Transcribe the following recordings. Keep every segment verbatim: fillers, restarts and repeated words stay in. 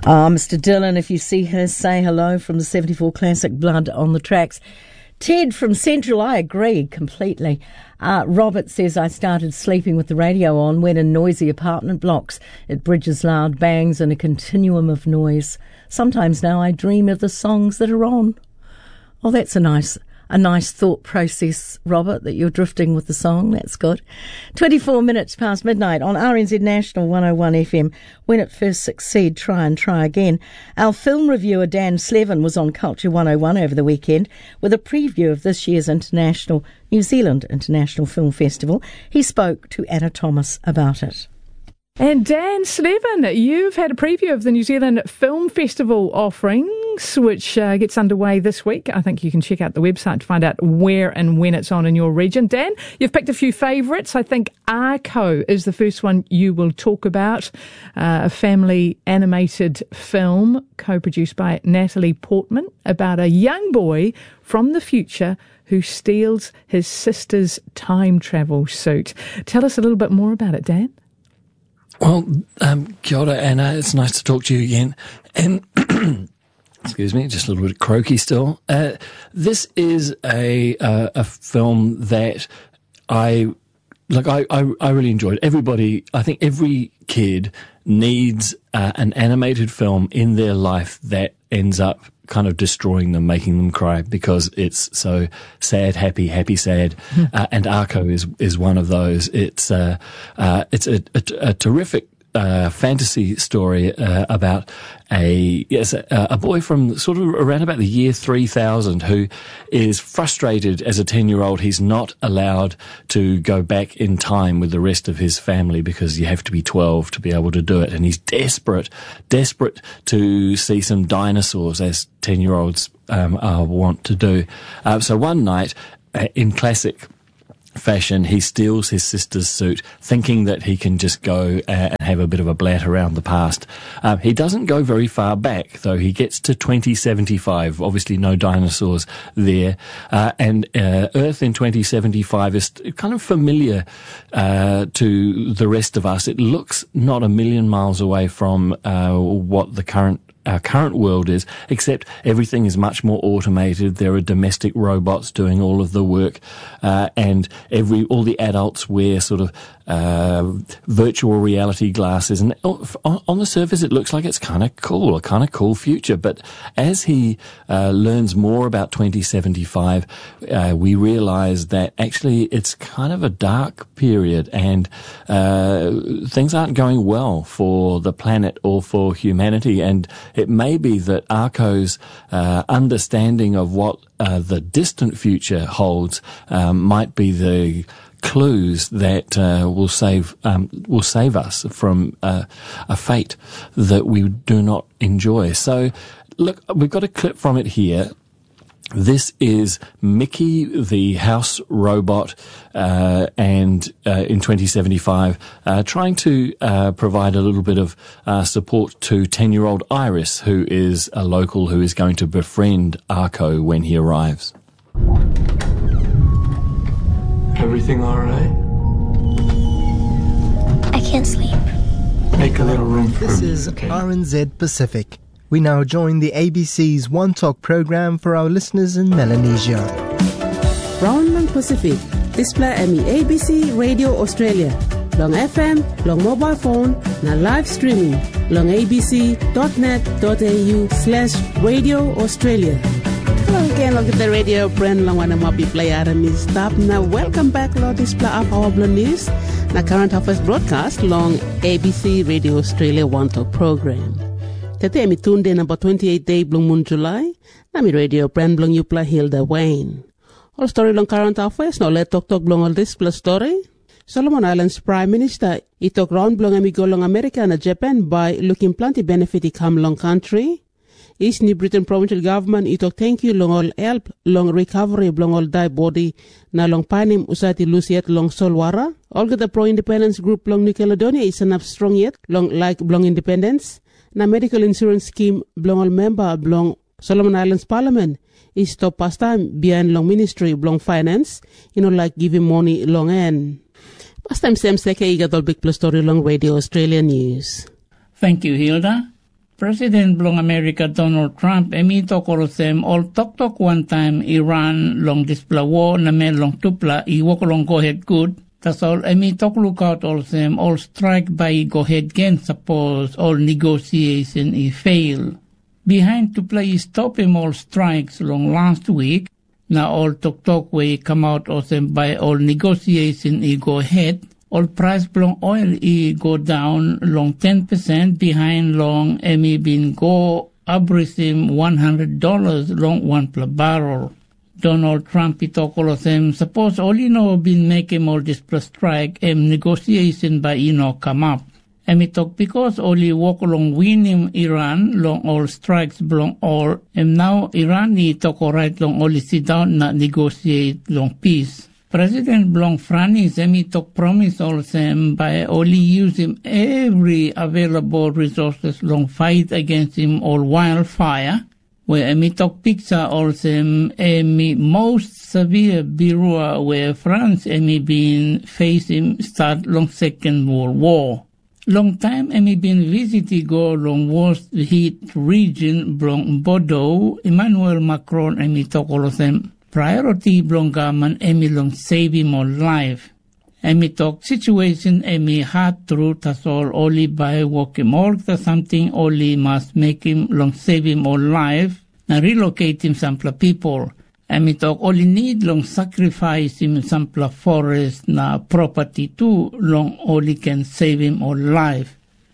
Ah, Mister Dillon, if you see her, say hello from the seventy-four Classic Blood on the Tracks. Ted from Central, I agree completely. Uh, Robert says, I started sleeping with the radio on when in noisy apartment blocks. It bridges loud bangs and a continuum of noise. Sometimes now I dream of the songs that are on. Oh, that's a nice a nice thought process, Robert, that you're drifting with the song. That's good. twenty-four minutes past midnight on R N Z National one oh one F M. When it first succeed, try and try again. Our film reviewer Dan Slevin was on Culture one oh one over the weekend with a preview of this year's International New Zealand International Film Festival. He spoke to Anna Thomas about it. And Dan Slevin, you've had a preview of the New Zealand Film Festival offerings, which uh, gets underway this week. I think you can check out the website to find out where and when it's on in your region. Dan, you've picked a few favourites. I think Arco is the first one you will talk about, uh, a family animated film co-produced by Natalie Portman about a young boy from the future who steals his sister's time travel suit. Tell us a little bit more about it, Dan. Well, um, kia ora, Anna. It's nice to talk to you again. And excuse me, just a little bit croaky still. Uh, this is a uh, a film that I like. I, I I really enjoyed. Everybody, I think, every kid needs uh, an animated film in their life that ends up kind of destroying them, making them cry, because it's so sad, happy, happy, sad. uh, and Arco is is one of those. It's uh, uh, it's a, a, a terrific uh, fantasy story uh, about a yes a, a boy from sort of around about the year three thousand who is frustrated as a ten-year-old. He's not allowed to go back in time with the rest of his family because you have to be twelve to be able to do it, and he's desperate, desperate to see some dinosaurs, as ten-year-olds um, uh, want to do. Uh, so one night, uh, in classic fashion, he steals his sister's suit, thinking that he can just go uh, and have a bit of a blat around the past. Uh, he doesn't go very far back, though. He gets to twenty seventy-five. Obviously, no dinosaurs there. Uh, and uh, Earth in twenty seventy-five is kind of familiar uh, to the rest of us. It looks not a million miles away from uh, what the current our current world is, except everything is much more automated. There are domestic robots doing all of the work, uh, and every all the adults wear sort of uh, virtual reality glasses. And on the surface, it looks like it's kind of cool, a kind of cool future. But as he uh, learns more about twenty seventy-five, uh, we realize that actually it's kind of a dark period, and uh, things aren't going well for the planet or for humanity. And it may be that Arco's uh, understanding of what uh, the distant future holds um, might be the clues that uh, will save um, will save us from uh, a fate that we do not enjoy. So, look, we've got a clip from it here. This is Mickey, the house robot, uh, and uh, in twenty seventy-five, uh, trying to uh, provide a little bit of uh, support to ten-year-old Iris, who is a local who is going to befriend Arco when he arrives. Everything all right? I can't sleep. Make a little room for This me. is Okay. R N Z Pacific. We now join the A B C's One Talk program for our listeners in Melanesia. Brownland Pacific, display M E A B C Radio Australia. Long F M, long mobile phone, na live streaming. Long abc.net.au slash Radio Australia. Hello again, look at the radio brand long one mo play Aramis stop. Now welcome back lo display of our news. Na current affairs broadcast long A B C Radio Australia One Talk program. Tete mi tunde number twenty-eight day blong moon July. Na mi radio brand blong you play Hilda Wayne. All story long current affairs. Now let talk talk blong all this plus story. Solomon Islands Prime Minister itok round blong amigo long America na Japan by looking plenty benefit i come long country. East New Britain provincial government itok thank you long all help long recovery blong all die body na long panim usati lusiet long solwara. All get the pro-independence group long New Caledonia is enough strong yet long like blong independence. Na medical insurance scheme blong all member blong Solomon Islands Parliament is to past time behind long ministry blong finance, you know, like giving money long end. Past time same seke igatol big plus story long Radio Australia News. Thank you, Hilda. President Blong America Donald Trump emi tokoro sem all tok tok one time Iran long displa war na men long tupla I wok long go ahead good. Tas all emi tok look out all sem all strike by go ahead again suppose all negotiation I fail. Behind to play stop him all strikes long last week. Now all tok tok way come out all sem by all negotiation I go ahead. All price blong oil I go down long ten percent behind long emi bin go abrisim one hundred dollars long one per barrel. Donald Trump I talk all of them suppose all you know been making all this plus strike em negotiation by you know come up. Emi talk because only walk along winning Iran long all strikes belong all and now Iran I talk all right long only sit down not negotiate long peace. President Blong Frani Zemi took promise all them by only using every available resources long fight against him all wildfire, where Emi took picture all them Emi most severe birua where France Emi been facing start long Second World War. Long time Emi been visiting go long worst hit region Blong Bordeaux, Emmanuel Macron Emi took all of them. Priority belong government emi long save him all life. Emi talk situation emi hard through tas all only by working more to something only must make him long save him all life and relocate him some people. Emi talk only need long sacrifice him some forest na property too long only can save him all life.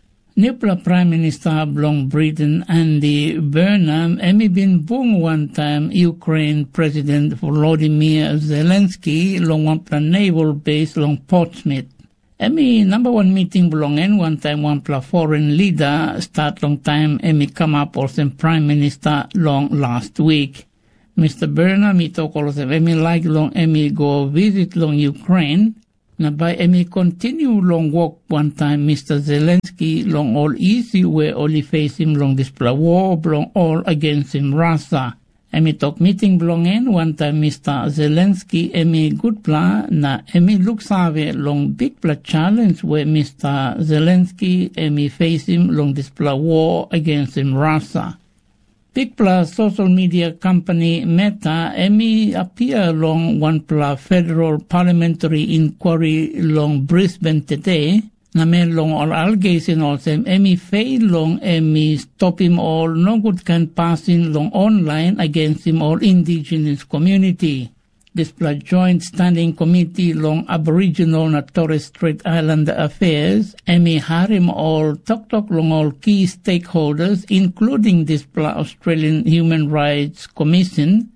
Nipla Prime Minister Blong Britain Andy Burnham emi bin bung one time Ukraine President Volodymyr Zelensky long one pla naval base long Portsmouth. Emi number one meeting belong en one time one pla foreign leader start long time emi come up or some Prime Minister long last week. Mister Burnham he talk all of them emi like long emi go visit long Ukraine. Na by emi continue long walk one time Mister Zelensky long all easy where only face him long display war long all against him Russia. Emi talk meeting belong en one time Mister Zelensky emi good plan na emi look save long big pla challenge where Mister Zelensky emi face him long display war against him Russia. Big Plus social media company Meta emi appear long one plus federal parliamentary inquiry long Brisbane today. Na men long all allegation all them emi fail long emi stop him all no good can passing long online against him all indigenous community. This plus joint standing committee long Aboriginal and Torres Strait Islander affairs emi harim all talk talk long all key stakeholders including this plus Australian Human Rights Commission,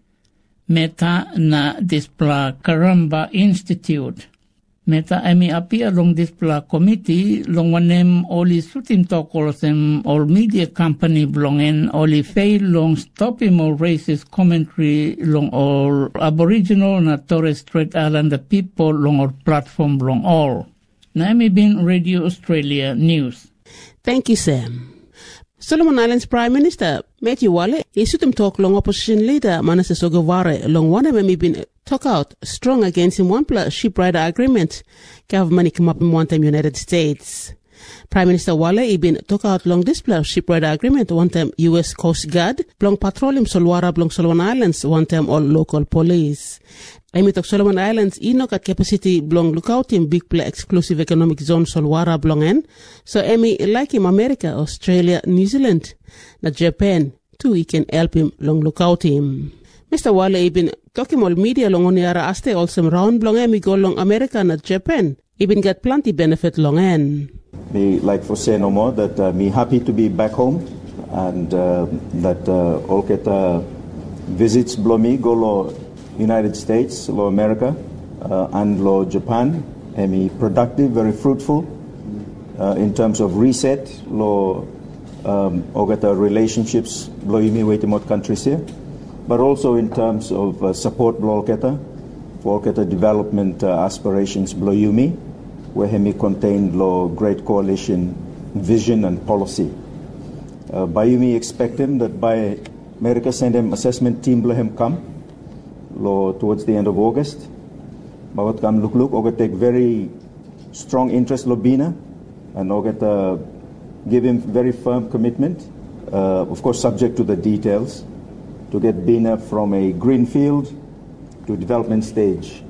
Meta na this plus Karamba Institute. Meta emi appear long this plus committee long one them only suitim talk all them all media company belong in only fail long stop him all racist commentary long all Aboriginal and Torres Strait Islander people long all platform long all. Naimi bin Radio Australia News. Thank you, Sam. Solomon Islands Prime Minister Matthew Wale is suitim talk long opposition leader Manasseh Sogavare long one them been talk out strong against him one plus ship rider agreement government come up in one time United States. Prime Minister Wale he been talk out long display ship rider agreement one time U S Coast Guard long patrol him Solwara long Solomon Islands one time all local police. Emi talk Solomon Islands inok at capacity belong lookout him big play exclusive economic zone Solwara belong en. So Emi like him America, Australia, New Zealand, na Japan too he can help him long lookout him. Mister Wale he been talking all media long on yara aste all some round belong emi go long America na Japan. He been get plenty benefit long en. Me like for say no more that uh, me happy to be back home and uh, that uh, all get uh, visits blow me go lo United States, lo America, uh, and lo Japan, emi productive, very fruitful uh, in terms of reset, lo um, ogata relationships, lo imi waitimot countries here, but also in terms of uh, support lo ogata, for ogata development uh, aspirations lo yumi, where hemi contained lo great coalition vision and policy. Uh, by yumi expect him that by America send him assessment team lo him come. Lo towards the end of August. Bawat kam look look oga take very strong interest lo bina and oga uh, give him very firm commitment uh, of course subject to the details, to get Bina from a greenfield to development stage.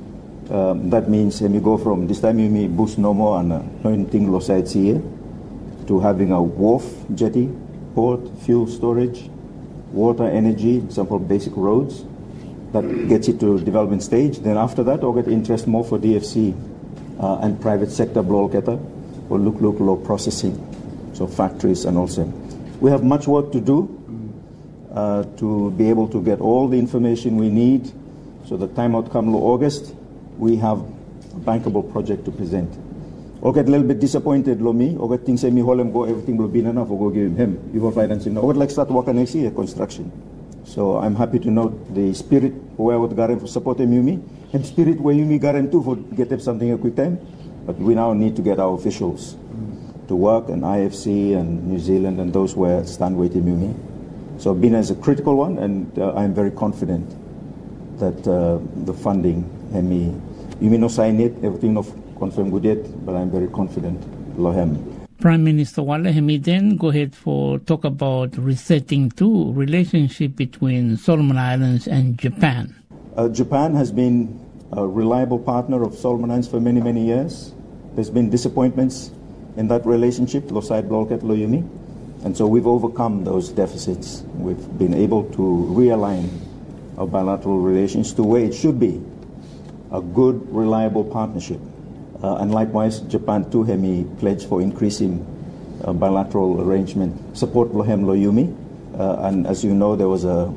Um, that means when you go from this time you mean bus no more and nothing lo sites here to having a wharf, jetty, port, fuel storage, water, energy, example basic roads. That gets it to development stage. Then after that, I'll get interest more for D F C uh, and private sector bloketa or look look low processing, so factories and also. We have much work to do uh, to be able to get all the information we need. So the time outcome August, we have a bankable project to present. I'll get a little bit disappointed, lo me. I'll get things say me holem go everything will be enough. I'll go give him. You will financing. I would like start working next year construction. So I'm happy to note the spirit where I would garden for support Yumi, and spirit where Yumi garden too for get up something a quick time. But we now need to get our officials mm. to work, and I F C and New Zealand and those where stand with Yumi. So Bina is a critical one, and uh, I'm very confident that uh, the funding, Hemi, Yumi no sign it, everything no confirm good yet, but I'm very confident. Lohem. Prime Minister Wale Hemi then go ahead for talk about resetting too relationship between Solomon Islands and Japan. Uh, Japan has been a reliable partner of Solomon Islands for many, many years. There's been disappointments in that relationship, lo side blocket, lo Yumi. And so we've overcome those deficits. We've been able to realign our bilateral relations to where it should be, a good, reliable partnership. Uh, and likewise, Japan too, Hemi pledged for increasing uh, bilateral arrangement, support Lohem Lo Yumi. Uh, and as you know, there was a,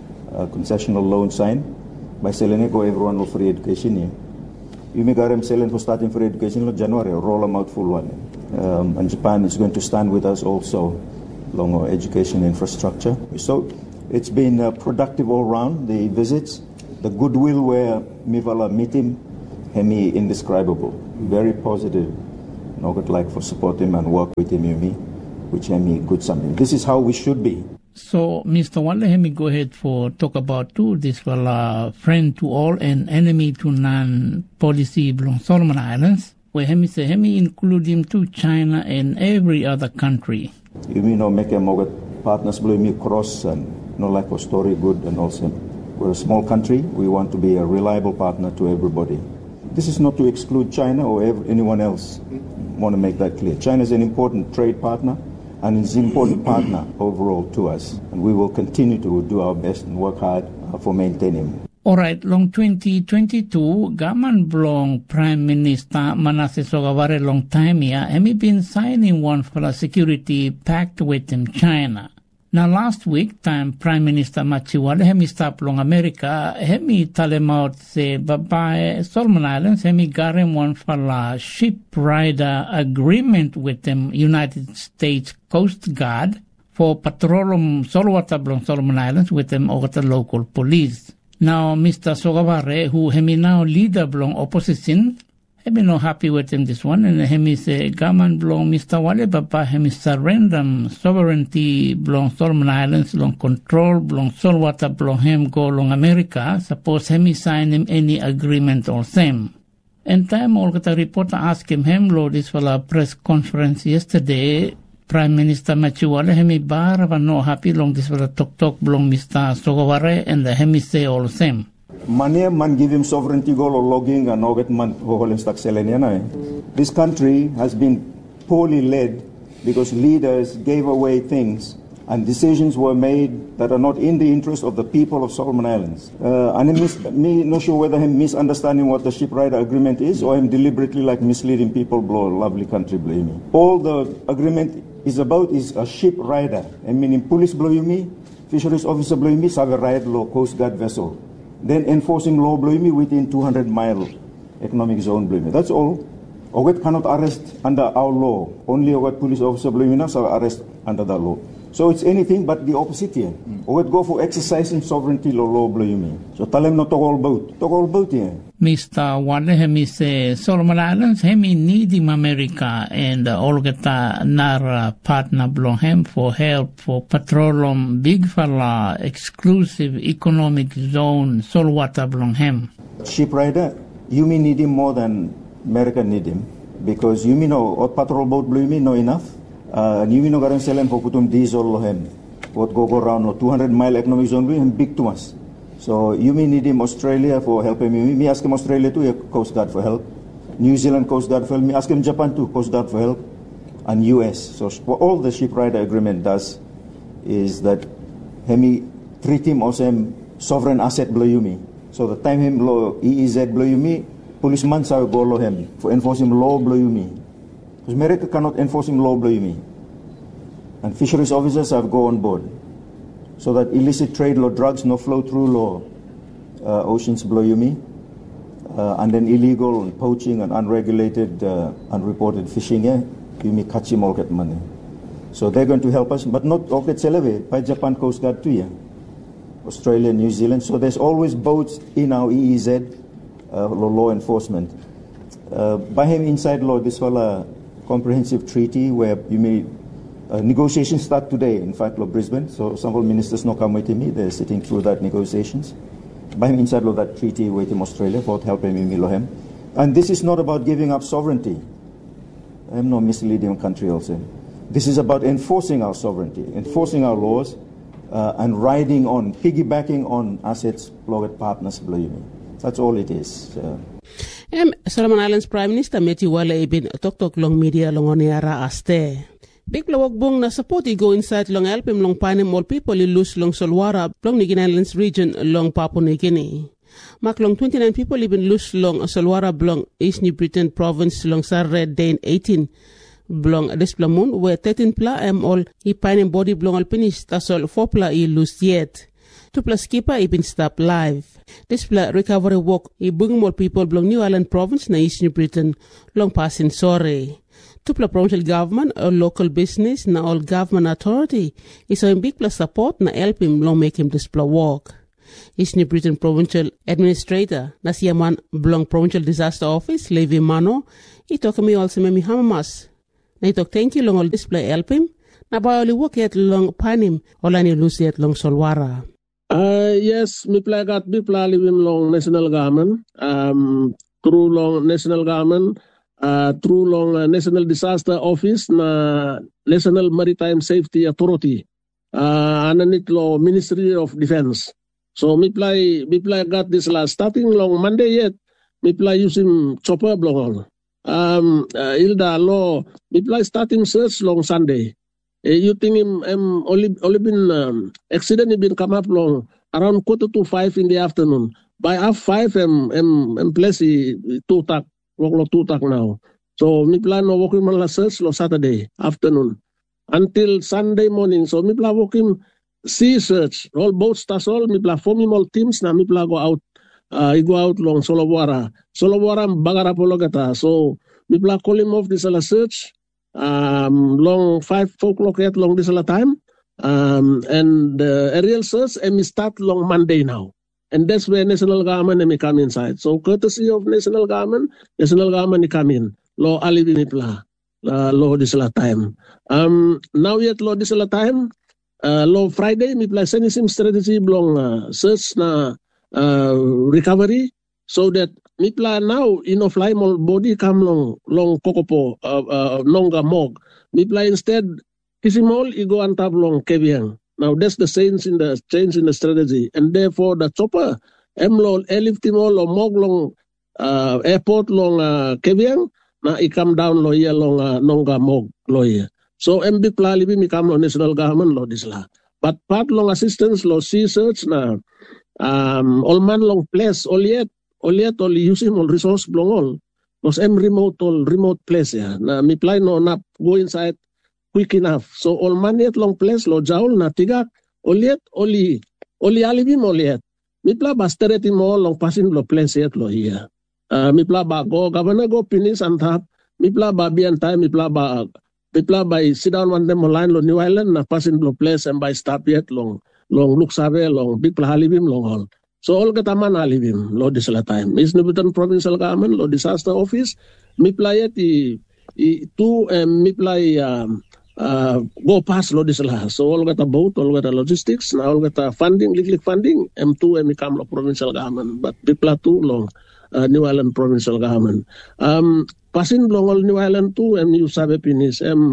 a concessional loan signed by Seleneko, everyone will free education here. Yumi Garem Selen for starting free education in January, roll them out full one. Um, and Japan is going to stand with us also along our education infrastructure. So it's been uh, productive all round, the visits, the goodwill where Mivala meet him, Hemi indescribable, very positive. And I would like for support him and work with him, Yumi, which Hemi good something. This is how we should be. So, Mister Wale, Hemi go ahead for talk about too this well, uh, friend to all and enemy to none policy belong Solomon Islands, where Hemi say Hemi include him to China and every other country. Yumi no make a mogat partners blow me cross and no like for story good and also. We're a small country. We want to be a reliable partner to everybody. This is not to exclude China or ever, anyone else. I want to make that clear. China is an important trade partner and is an important partner overall to us. And we will continue to do our best and work hard uh, for maintaining. All right, long twenty twenty-two, Gaman Blong Prime Minister Manasseh Sogavare long time here, Hemi been signing one for a security pact with him, China. Now, last week, time Prime Minister Machiwale, Hemi stop long America, Hemi tell him out, say, bye-bye, Solomon Islands, Hemi garem one for a ship rider agreement with them, United States Coast Guard, for patrolum Solwata blong Solomon Islands with them over the local police. Now, Mister Sogavare, who Hemi now leader blong opposition, Hemi no happy with him this one, and Hemi say, Gaman blong Mister Wale Baba, Hemi surrender sovereignty blong Solomon Islands, long control blong Solwata blong hem go long America, suppose Hemi sign him any agreement or same. And time all the reporter asked him, hem lo this for a press conference yesterday, Prime Minister Machiwale, Hemi bar no happy long this for a talk talk blong Mister Sogavare, and the Hemi say all same. Mane man give him sovereignty goal or logging and no get man holen stack seleniana. This country has been poorly led because leaders gave away things and decisions were made that are not in the interest of the people of Solomon Islands. Uh, and mis- me not sure whether him misunderstanding what the ship rider agreement is or him deliberately like misleading people blow a lovely country blaming. All the agreement is about is a ship rider. I mean police blow me, fisheries officer blow me, save ride law coast guard vessel. Then enforcing law blow within two hundred mile economic zone blow. That's all. Oget cannot arrest under our law. Only Oget police officer blow shall arrest under the law. So it's anything but the opposite here. Mm. Oget go for exercising sovereignty law law blow. So tell him not to all about. Talk all about here. Mister Wale Hemi say Solomon Islands Hemi need him America and uh, all get a nar partner blong hem for help for patrolum big fella exclusive economic zone Solwata blong hem. Ship rider, you mean need him more than America need him because you mean no what patrol boat blue me no enough Uh, New Minogaran Selem Pokutum diesel lohem. What go go around no two hundred mile economic zone we him big to us. So you may need him Australia for helping me. Me ask him Australia too, Coast Guard for help. New Zealand Coast Guard for help. Me ask him Japan too, Coast Guard for help. And U S. So what all the ship rider agreement does is that hemi treat him as a sovereign asset below me. So the time him lo E E Z below me, policeman sa go lo him for enforcing law below me. Because America cannot enforcing law below me. And fisheries officers have go on board. So that illicit trade law drugs no flow through law uh, oceans below me. Uh, and then illegal and poaching and unregulated, uh, unreported fishing, yeah, you may catch him all get money. So they're going to help us, but not all get seleve by Japan Coast Guard too, yeah. Australia, New Zealand. So there's always boats in our E E Z uh, law enforcement. Uh, by him inside law, this fella comprehensive treaty where you may uh, negotiations start today. In fact, law Brisbane. So several ministers no come waiting me. They're sitting through that negotiations. By him inside law that treaty waiting Australia for helping me Milohem. And this is not about giving up sovereignty. I'm not misleading country also. This is about enforcing our sovereignty, enforcing our laws, uh, and riding on, piggybacking on assets, blogger partners, believe me. That's all it is. Uh, Um, Solomon Islands Prime Minister Matthew Wale ibin tok-tok long media long oniara aste. Big blawag bong na support i go inside long help him long panim all people i lose long Solwara long New Guinea Islands region long Papua New Guinea. Mak long twenty-nine people ibin lose long Solwara long East New Britain province long Sarre Dane eighteen blong Desplamun where thirteen pla am all i panim body blong al finish tasol four pla i lose yet. Two plus skipper ibin stop live. This pla recovery work i bring more people belong New Ireland province na East New Britain long passing sorry. Two pla provincial government or local business na all government authority is a big plus support na help him long make him this pla work. East New Britain provincial administrator na siyaman belong provincial disaster office Levi Mano i talk me also me hamamas. Na i talk thank you long all display help him na ba only work yet long panim all ani lose yet long Solwara. Uh, yes, mi plagat mi plalivim long national government, um, through long national government, uh, through long uh, national disaster office na National Maritime Safety Authority, uh, ananit lo Ministry of Defense. So mi play mi play got this last starting long Monday yet, mi play using chopper long. Um, uh, ilda lo mi play starting search long Sunday. Uh, you think him um, only only been um, accident been come up long around quarter to five in the afternoon. By half five um um um place two tak long two tak now. So me plan no walking on la search lo Saturday afternoon until Sunday morning. So me plan walking sea search all boats tas all me plan forming all teams na me plan go out. Uh, I go out long Solowara. Solowara bagara pologata. So me plan call him off this la search. Um, long five four o'clock at long this all time, um, and the uh, aerial search and we start long Monday now, and that's where national government and we come inside. So courtesy of national government, national government come in. Law alibinipla, law this all time. Um, now yet law this all time. Uh, law Friday me play sending some strategy long uh, search na uh, recovery so that mi plan now in of fly mol body come long long kokopo uh, uh, nonga mog. Mi plan instead kisimol igo antab long keviang. Now that's the change in the change in the strategy, and therefore the chopper emlol eliftimol or mog long uh, airport long uh, keviang na I come down lo here long uh, nonga mog lo here. So M B plan libi mi come lo national government lo disla. But part long assistance lo sea search na um all man long place all yet. Only at only using all resource belong all. Because I'm remote all remote place ya. Na mi play no na go inside quick enough. So all money at long place lo jaul na tigak. Only at only only alibim only at. Mi play bastere ti mo long passing lo place yet lo here. Uh, mi play ba go governor go finish and tap. Mi play ba be and time mi play ba mi play by sit down one them line lo New Island na passing lo place and by stop yet long long look sabe long big play alibim long all. So all kataman alivim lo this la time. Is Nubitan provincial government lo disaster office mi play ti two um, mi play um, uh, go pass lo this la. So all kata boat, all kata logistics, na all kata funding, liklik funding M two and become lo provincial government, but mi play two lo uh, New Ireland provincial government. Um, passing long all New Ireland two and you sabe pinis um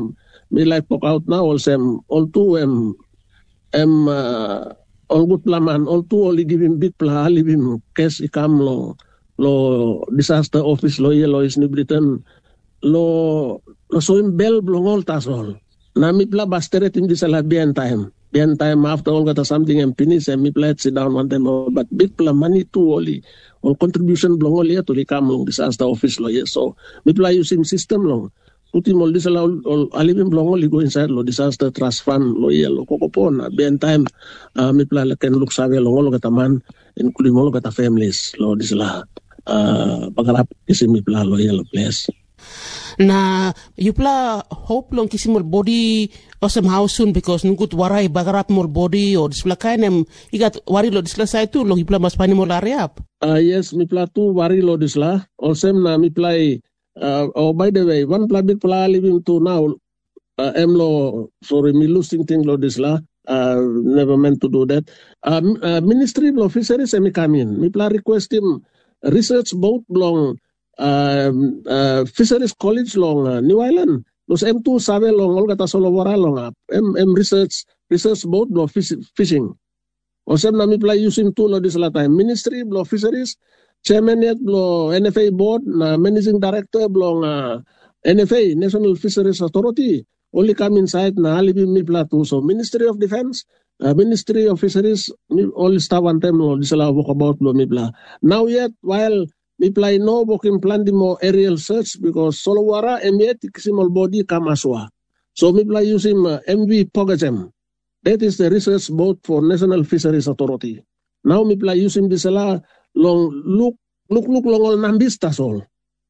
me like pok out now all sem all two em em uh, all good plaman all two only give him big pla leave him cash ikam lo lo disaster office lo ye lo is ni Britain lo lo so him bell blongol tasol na mi pla basteret him disala bien time bien time after all got something and finish and mi pla sit down one time but big pla money too only all contribution blongol ye to ikam lo disaster office lo ye so mi pla using system long Puti mo di sala ol alivim blongo li go inside lo disaster trust fund lo ye lo kokopon na ben time uh, mi pla ken look save lo ngolo kata man including lo kata families lo di sala uh, pagarap kisi mi pla lo ye lo place na yupla hope long kisi mo body or somehow soon because nungut warai bagarap mo body or disla kainem igat wari lo disla sai tu lo yupla mas pani mo lariap uh, yes mi pla tu wari lo disla olsem na mi play Uh, oh, by the way, one public pla living to now, uh, emlo, sorry, me losing thing lo this la, uh, never meant to do that. Um, uh, Ministry of Fisheries semi come in. Me pla request him research boat long, um, uh, Fisheries College long, uh, New Island. Los M two sabe long, all kata solo wara long up. M M research research boat lo fish, fishing. Osem na me pla using two lo this la time. Ministry of Fisheries. Chairman yet blo N F A board na managing director blo uh, N F A National Fisheries Authority only come inside na alibi mi plato so Ministry of Defense uh, Ministry of Fisheries only staff one time no disala walk about blo mi pla now yet while mi pla no boking plan di mo aerial search because solowara em yet small body kamaswa so mi pla using uh, M V Pogacem that is the research boat for National Fisheries Authority now mi pla using disala long look look look long all nambis tasol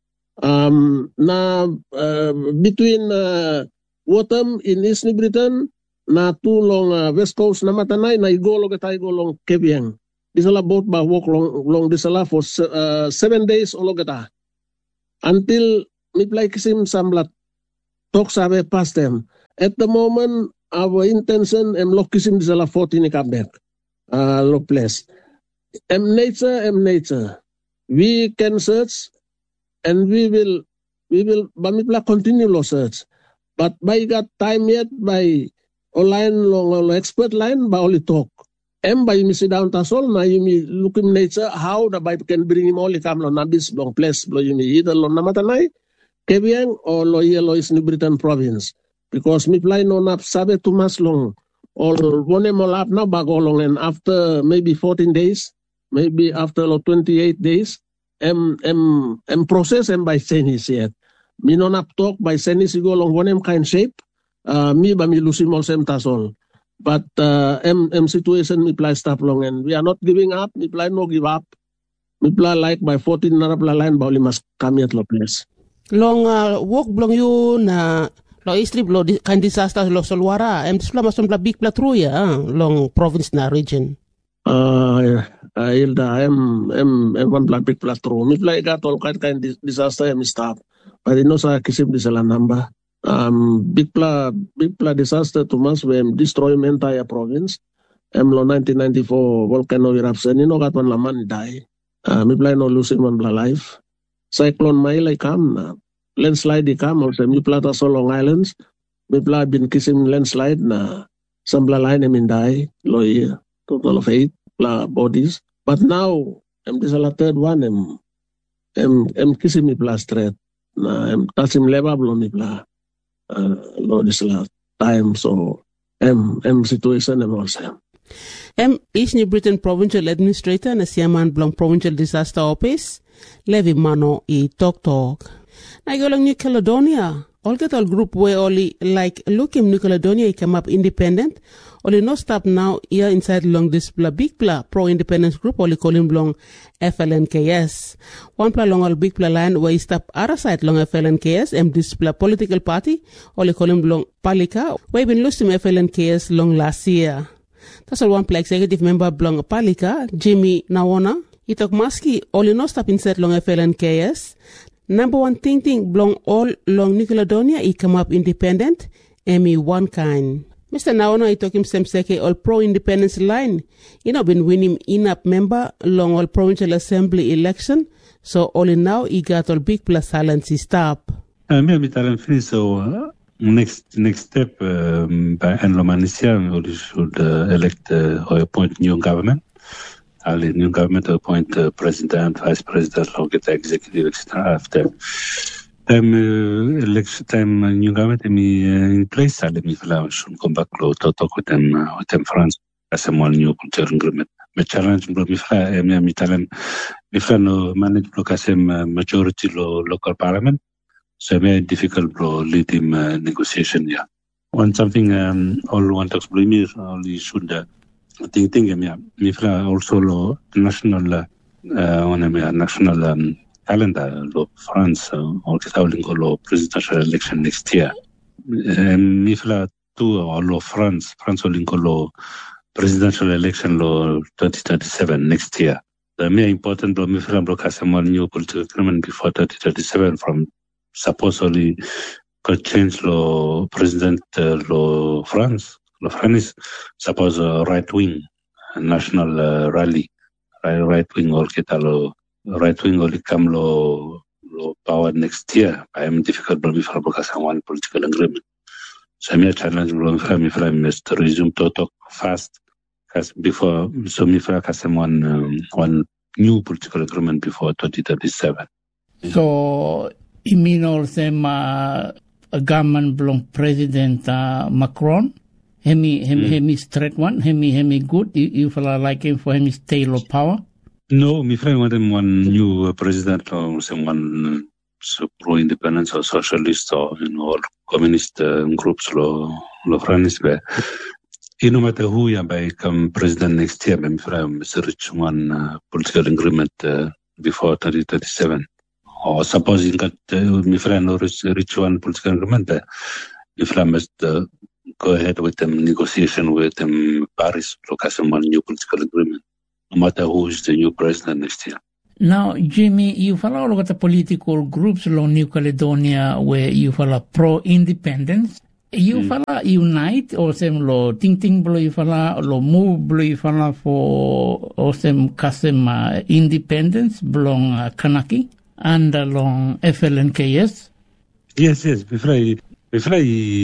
um na uh, between uh, Watham in East New Britain na two long uh, West Coast na matanay na igolo ka tayo long Keviang disala boat ba walk long long disala for uh, seven days olo kata until miplay kisim samlat talk sabe past them at the moment our intention em lokisim disala fourteen ni kabek uh, lo place M nature, M nature. We can search, and we will, we will. Bamipla continue lo search, but by got time yet by online long long expert line by only talk. M by you sit down tasol na you me look in nature how the Bible can bring him only come lo nabis long place lo you me either lo namatanay, Keviang or lo yellow is New Britain province because me play no nap sabe too much long or one mo lap na bago long and after maybe fourteen days. Maybe after like twenty-eight days, em em em process em by senis yet. Me no nap talk by senis go long one em kind shape. Uh, me ba mi lusi mol sem tasol. But uh, em em situation me play stop long and we are not giving up. Me play no give up. Me play like by fourteen na play line ba must come yet lo place. Long uh, walk blong you na lo istri lo kind disaster lo solwara. Em disla masom bla big pla true ya long province na region. Uh, uh, Hilda, I'm, I'm, I'm one black big platro. Me play got all kind kind disaster I'm stop. But you know sa kisip di sala number. Um, big pla big pla disaster to mas when destroy my entire province. I'm lo nineteen ninety-four volcano eruption. You know got one laman die. Uh, me play no losing one bla life. Cyclone Maila come na. Landslide di come also. Me play ta so Long Islands. Me play been kissing landslide na. Some bla line em in die. Lo year. Total of eight uh, bodies. But now, I'm this a third one. I'm, I'm, I'm kissing me plus straight. I'm touching level below me plus. Uh, this last time. So, I'm, I'm situation I'm also. I'm East New Britain Provincial Administrator na Siaman Blong Provincial Disaster Office. Levi Mano I Talk Talk. Nagolang New Caledonia. All get all group where only like looking New Caledonia come up independent. Only no stop now here inside long this bla big bla pro independence group only call him long F L N K S. One pla long all big bla line where he stop other side long F L N K S and this bla political party only call him long Palika where been losing F L N K S long last year. That's all one pla executive member long Palika Jimmy Nawona. He talk maski only no stop inside long F L N K S. Number one thing thing belong all long New Caledonia he come up independent Emmy one kind. Mister Naona, he took him some seke all pro-independence line. He not been winning enough member long all provincial assembly election. So all in now, he got all big plus silence he stop. Uh, me mi taran finiso next next step um, by end of Malaysia, we should uh, elect uh, or appoint new government. I'll new government appoint uh, president, vice president, or get the executive, et cetera. After time uh, election time, uh, new government me uh, in place. I'll me should come back to talk with them uh, with them France as a more new culture agreement. Me challenge bro me fla me me challenge me fla no manage block as a majority lo local parliament. So very difficult bro lead him uh, negotiation. Yeah, one something um, all one talks blame me only should. Uh, Ting ting me me fla also lo national uh, on a national um, calendar lo France uh, or kitauling lo presidential election next year. Um, me fla too or lo France France oling lo presidential election lo twenty thirty-seven next year. The more important lo me fla block has a more new political agreement before twenty thirty-seven from supposedly could change lo president uh, lo France. The France suppose a right wing a national uh, rally, right wing or kita lo right wing or come lo lo power next year. I am difficult but before because I want political agreement. So I may challenge me from me from to resume to talk fast as before. So me from has one um, one new political agreement before twenty thirty-seven. So you mean all them uh, a government belong President uh, Macron? Hemi, hemi, mm. hemi straight one, hemi, hemi good. You, you feel like him for hemi stale of power? No, my friend wanted one new uh, president or someone uh, so pro-independence or socialist or you know or communist uh, groups lo lo France. But you no matter who you become president next year, my friend must reach one uh, political agreement uh, before twenty thirty-seven. Or supposing that uh, my friend no reach, reach one political agreement, uh, my friend must. Uh, go ahead with them negotiation with them Paris look as one new political agreement, no matter who is the new president next year. Now, Jimmy, you follow all of the political groups along New Caledonia where you follow pro-independence. You mm. follow unite or some lo ting ting blow you follow lo move blow you follow for or some custom uh, independence belong uh, Kanaki and along F L N K S. Yes, yes, before I Mi fra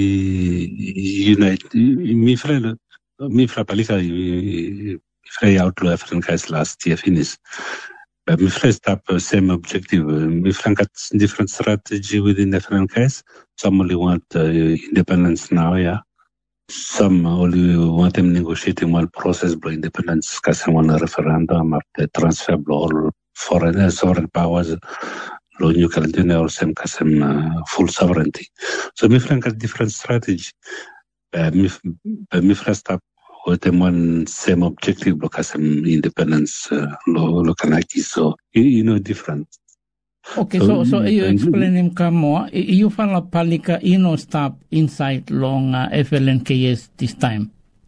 unite, mi fra mi fra palika, mi fra outlaw African guys last year finish. But mi fra stop same objective. Mi fra got different strategy within African guys. Some only want uh, independence now, yeah. Some only want them negotiating one process for independence, because one referendum after transfer all foreign sovereign powers. Lo New Caledonia or same kasem uh, full sovereignty. So mi friend got different strategy. Uh, mi mi friend stop with them one same objective because kasem independence uh, lo lo kanaki. So you, you know different. Okay, so so, so you explain him more. You follow palika you know stop inside long uh, F L N K S this time.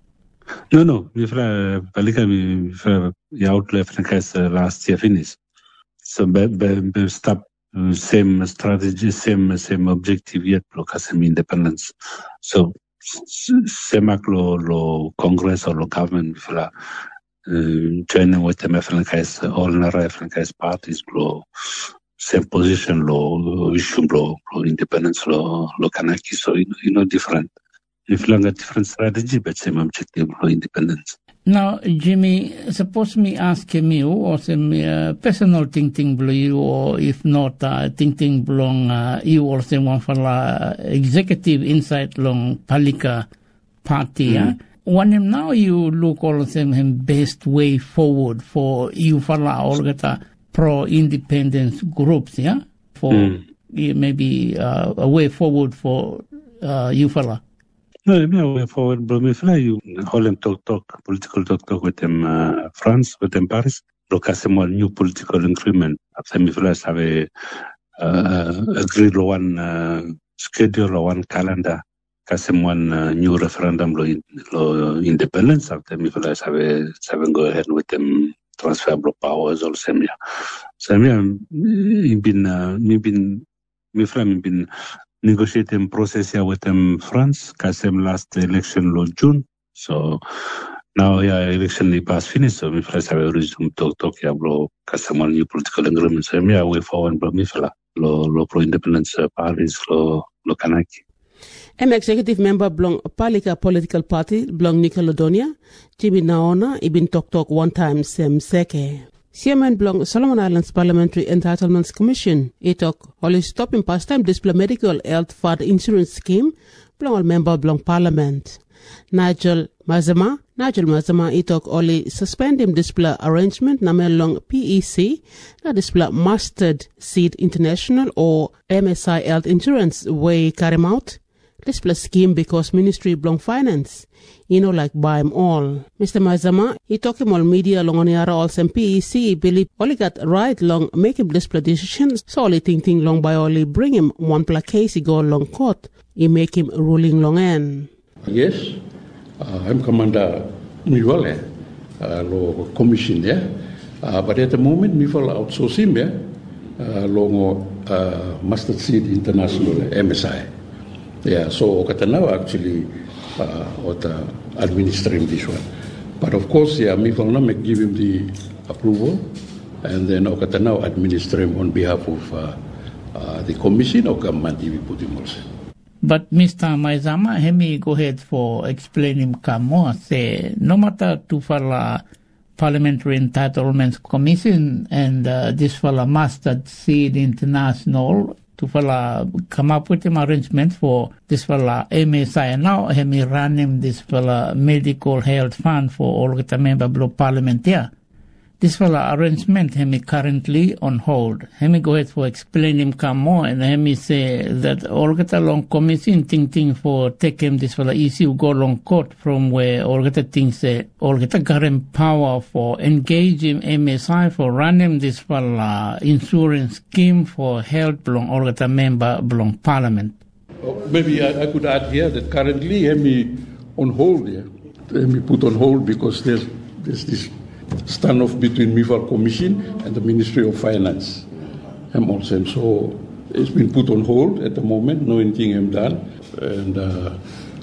No no, mi friend palika mi friend outlaw F L N K S uh, last year finish. So be, be, be stop. Same strategy, same same objective yet because same independence. So same lo lo Congress or lo government for joining with the F L N K S, all the F L N K S parties lo same position lo issue lo lo independence lo lo Kanaki. So you know, you know different. If long a different strategy but same objective lo independence. Now, Jimmy, suppose me ask you or some uh, personal thing thing below you, or if not, uh, thing thing belong uh, you or some one for uh, executive inside long Palika party. Mm. Uh? When him now you look all of them him best way forward for you for all the pro-independence groups, yeah, for mm. maybe uh, a way forward for uh, you fella. No, I'm not way forward, but if you hold them talk, talk, political talk, talk with them, uh, France, with them Paris, look at some new political agreement. After me, have a, uh, agreed one, uh, schedule or one calendar, cause one, uh, new referendum, law, law independence. After me, have a, have go ahead with them transferable powers or same, yeah. So, me, I've been, uh, me been, me friend been, negotiating process here with them France, because them last election last June. So now yeah, election is past finished. So me friends have resumed talk talk yeah, bro, because some new political agreement. So me way forward, bro, me fella, lo lo pro independence parties, lo lo Kanaki. I'm executive member belong Palika political party belong Nickelodonia. Jimmy Naona ibin tok tok one time sem seke. Chairman belong Solomon Islands Parliamentary Entitlements Commission. Itok only stopping pastime display medical health fund insurance scheme belong all member belong Parliament. Nigel Mazama Nigel Mazama itok only suspend him display arrangement na long P E C na display Mustard Seed International or M S I Health Insurance way carry out display scheme because Ministry belong Finance. You know like buy them all. Mister Mazama he talk him all media long on yara all some P E C believe only got right long make him display decisions so only think think long by only bring him one pla case he go long court he make him ruling long end. Yes, uh, I'm Commander Mivale, uh, lo commission, yeah. Uh, but at the moment, Mivale outsourcing, yeah, uh, lo uh, Mustard Seed International, M S I. Yeah, so kata now actually, uh, what uh, administering this one. But of course, yeah, Mivale now make give him the approval, and then kata now administer him on behalf of uh, uh, the commission or government. We put him also. But Mister Maizama, let me go ahead for explaining more. Say, no matter to follow Parliamentary Entitlements Commission and uh, this follow Mustard Seed International to follow come up with an arrangement for this follow M S I. Now, let me run him this follow medical health fund for all the member of Parliament here. This follow arrangement, let me currently on hold. Let me go ahead for explain him come more and let me say that all get along commission thinking for take him this follow issue go along court from where all get things say all get current power for engaging M S I for running this follow insurance scheme for health belong all get a member belong Parliament. Oh, maybe I, I could add here that currently let me on hold here. Let me put on hold because there's there's this standoff between Mivale Commission and the Ministry of Finance. I'm also, so it's been put on hold at the moment, no anything I'm done. And uh,